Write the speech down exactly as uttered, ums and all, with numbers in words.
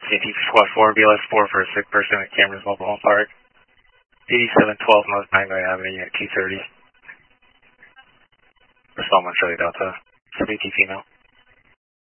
C N T Squad four, B L S four for a sick person at Cameron's Mobile Home Park. eighty-seven twelve North Magnolia Avenue at two thirty. For Solomon Charlie Delta. seventy-two female.